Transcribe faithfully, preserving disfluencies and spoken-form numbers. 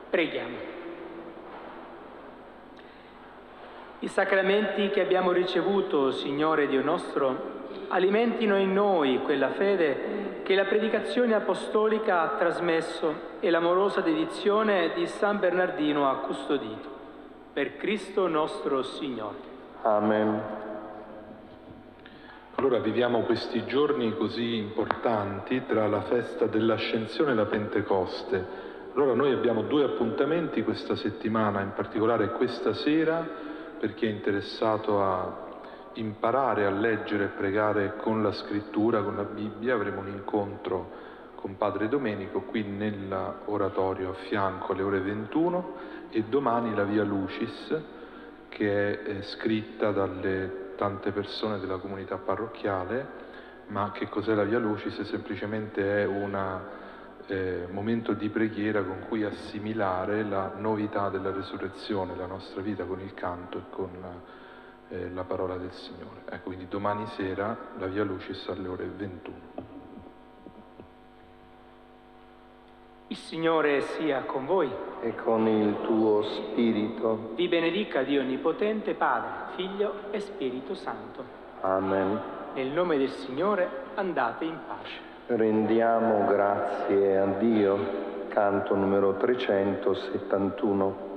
Preghiamo. I sacramenti che abbiamo ricevuto, Signore Dio nostro, alimentino in noi quella fede che la predicazione apostolica ha trasmesso e l'amorosa dedizione di San Bernardino ha custodito. Per Cristo nostro Signore. Amen. Allora viviamo questi giorni così importanti tra la festa dell'Ascensione e la Pentecoste. Allora noi abbiamo due appuntamenti questa settimana, in particolare questa sera, per chi è interessato a imparare a leggere e pregare con la scrittura, con la Bibbia. Avremo un incontro con Padre Domenico qui nell'oratorio a fianco alle ore ventuno, e domani la Via Lucis, che è scritta dalle tante persone della comunità parrocchiale. Ma che cos'è la Via Lucis? Semplicemente è un eh, momento di preghiera con cui assimilare la novità della resurrezione, la nostra vita con il canto e con eh, la parola del Signore. Ecco, quindi domani sera la Via Lucis alle ore ventuno. Il Signore sia con voi. E con il tuo spirito. Vi benedica Dio Onnipotente, Padre, Figlio e Spirito Santo. Amen. Nel nome del Signore andate in pace. Rendiamo grazie a Dio. Canto numero trecentosettantuno.